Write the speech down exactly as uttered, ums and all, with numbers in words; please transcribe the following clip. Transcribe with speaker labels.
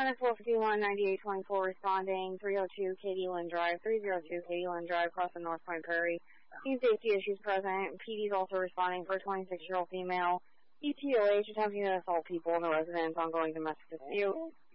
Speaker 1: ten four fifty-one ninety-eight twenty-four responding, three oh two Katie Lynn Drive, three oh two Katie Lynn Drive, across the North Point Prairie. Teen safety issues present. P D's also responding for a twenty-six-year-old female. E T O H attempting to assault people in the residence, ongoing domestic dispute.